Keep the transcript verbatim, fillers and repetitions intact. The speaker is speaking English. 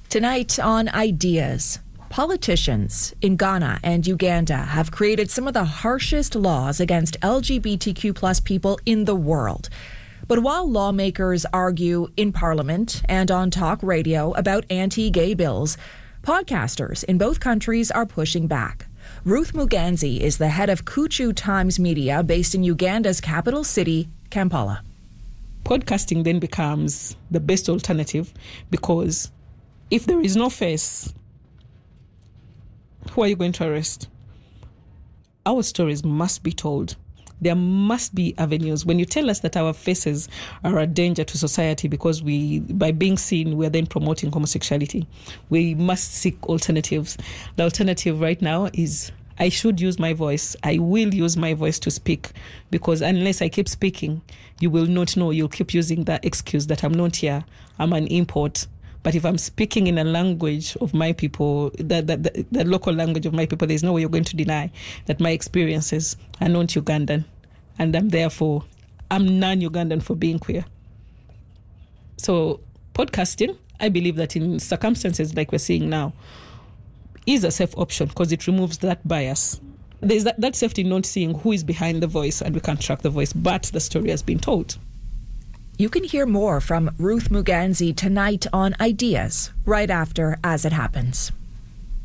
Tonight on Ideas, politicians in Ghana and Uganda have created some of the harshest laws against L G B T Q plus people in the world. But while lawmakers argue in Parliament and on talk radio about anti-gay bills, podcasters in both countries are pushing back. Ruth Muganzi is the head of Kuchu Times Media based in Uganda's capital city, Kampala. Podcasting then becomes the best alternative because if there is no face, who are you going to arrest? Our stories must be told. There must be avenues. When you tell us that our faces are a danger to society because we, by being seen, we are then promoting homosexuality, we must seek alternatives. The alternative right now is I should use my voice. I will use my voice to speak because unless I keep speaking, you will not know. You'll keep using that excuse that I'm not here, I'm an import. But if I'm speaking in a language of my people, the, the, the, the local language of my people, there's no way you're going to deny that my experiences are not Ugandan. And I'm therefore, I'm non-Ugandan for being queer. So podcasting, I believe that in circumstances like we're seeing now, is a safe option because it removes that bias. There's that, that safety in not seeing who is behind the voice and we can't track the voice, but the story has been told. You can hear more from Ruth Muganzi tonight on Ideas, right after As It Happens.